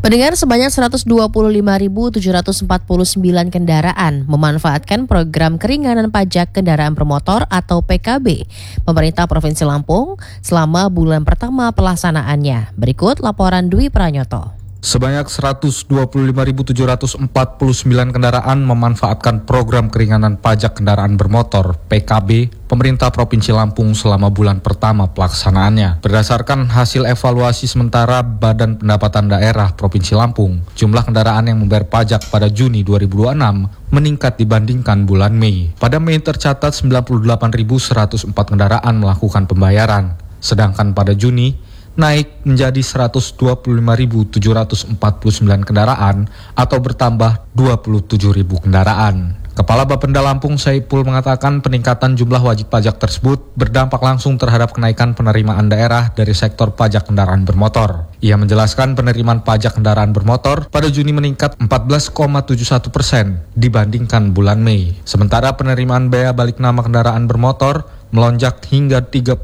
Pendengar, sebanyak 125.749 kendaraan memanfaatkan program keringanan pajak kendaraan bermotor atau PKB pemerintah Provinsi Lampung selama bulan pertama pelaksanaannya. Berikut laporan Dwi Pranyoto. Sebanyak 125.749 kendaraan memanfaatkan program keringanan pajak kendaraan bermotor (PKB) pemerintah Provinsi Lampung selama bulan pertama pelaksanaannya. Berdasarkan hasil evaluasi sementara Badan Pendapatan Daerah Provinsi Lampung, jumlah kendaraan yang membayar pajak pada Juni 2026 meningkat dibandingkan bulan Mei. Pada Mei tercatat 98.104 kendaraan melakukan pembayaran, sedangkan pada Juni naik menjadi 125.749 kendaraan atau bertambah 27.000 kendaraan. Kepala Bapenda Lampung Saipul mengatakan peningkatan jumlah wajib pajak tersebut berdampak langsung terhadap kenaikan penerimaan daerah dari sektor pajak kendaraan bermotor. Ia menjelaskan penerimaan pajak kendaraan bermotor pada Juni meningkat 14,71% dibandingkan bulan Mei. Sementara penerimaan bea balik nama kendaraan bermotor melonjak hingga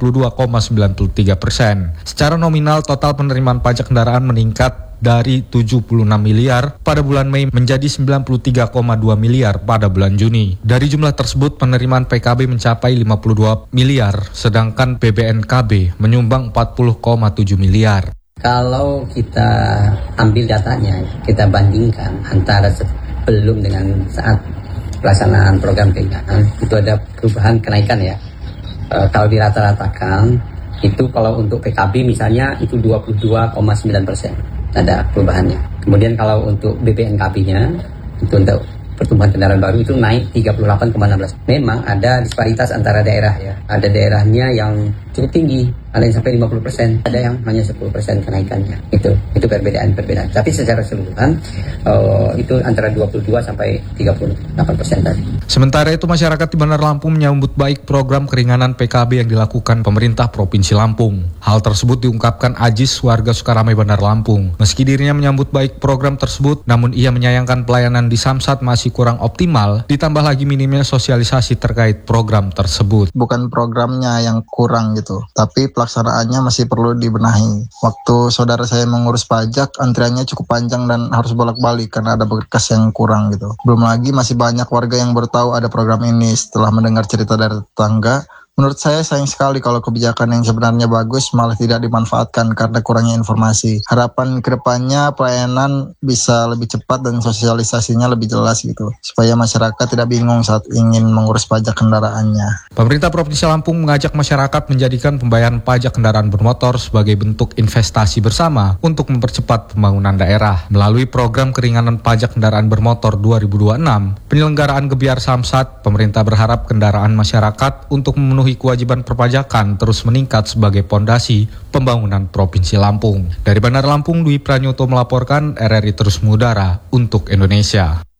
32,93%. Secara nominal total penerimaan pajak kendaraan meningkat dari 76 miliar pada bulan Mei menjadi 93,2 miliar pada bulan Juni. Dari jumlah tersebut penerimaan PKB mencapai 52 miliar, sedangkan BBNKB menyumbang 40,7 miliar. Kalau kita ambil datanya, kita bandingkan antara sebelum dengan saat pelaksanaan program keringanan, itu ada perubahan kenaikan ya. Kalau dirata-ratakan, itu kalau untuk PKB misalnya itu 22,9%. Ada perubahannya. Kemudian kalau untuk BBNKB-nya, itu untuk pertumbuhan kendaraan baru itu naik 38,16. Memang ada disparitas antara daerah ya. Ada daerahnya yang cukup tinggi, ada yang sampai 50%, ada yang hanya 10% kenaikannya. Itu perbedaan. Tapi secara keseluruhan itu antara 22 sampai 38% tadi. Sementara itu masyarakat di Bandar Lampung menyambut baik program keringanan PKB yang dilakukan pemerintah Provinsi Lampung. Hal tersebut diungkapkan Ajis, warga Sukaramai Bandar Lampung. Meski dirinya menyambut baik program tersebut, namun ia menyayangkan pelayanan di Samsat masih kurang optimal, ditambah lagi minimnya sosialisasi terkait program tersebut. Bukan programnya yang kurang gitu, tapi pelaksanaannya masih perlu dibenahi. Waktu saudara saya mengurus pajak, antriannya cukup panjang dan harus bolak-balik karena ada berkas yang kurang gitu. Belum lagi masih banyak warga yang baru tahu ada program ini setelah mendengar cerita dari tetangga. Menurut saya sayang sekali kalau kebijakan yang sebenarnya bagus malah tidak dimanfaatkan karena kurangnya informasi. Harapan kedepannya pelayanan bisa lebih cepat dan sosialisasinya lebih jelas gitu, supaya masyarakat tidak bingung saat ingin mengurus pajak kendaraannya. Pemerintah Provinsi Lampung mengajak masyarakat menjadikan pembayaran pajak kendaraan bermotor sebagai bentuk investasi bersama untuk mempercepat pembangunan daerah. Melalui program keringanan pajak kendaraan bermotor 2026, penyelenggaraan Gebiar Samsat, pemerintah berharap kendaraan masyarakat untuk memenuhi kewajiban perpajakan terus meningkat sebagai pondasi pembangunan Provinsi Lampung. Dari Bandar Lampung, Dwi Pranyoto melaporkan, RRI Terus Mengudara untuk Indonesia.